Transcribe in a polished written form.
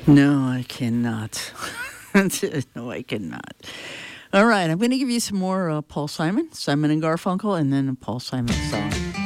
No, I cannot. No, I cannot. All right, I'm going to give you some more Paul Simon, Simon and Garfunkel, and then a Paul Simon song.